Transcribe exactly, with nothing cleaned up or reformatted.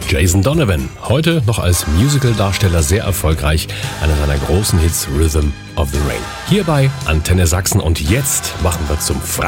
Jason Donovan, heute noch als Musical-Darsteller sehr erfolgreich, einer seiner großen Hits Rhythm of the Rain. Hier bei Antenne Sachsen und jetzt machen wir zum